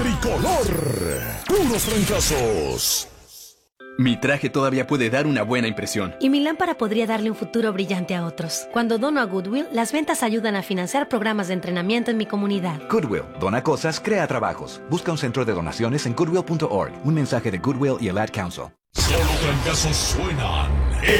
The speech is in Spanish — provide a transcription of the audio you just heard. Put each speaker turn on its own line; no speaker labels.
tricolor. Puros fracasos.
Mi traje todavía puede dar una buena impresión.
Y mi lámpara podría darle un futuro brillante a otros. Cuando dono a Goodwill, las ventas ayudan a financiar programas de entrenamiento en mi comunidad.
Goodwill, dona cosas, crea trabajos. Busca un centro de donaciones en goodwill.org. Un mensaje de Goodwill y el Ad Council.
Solo fracasos suenan.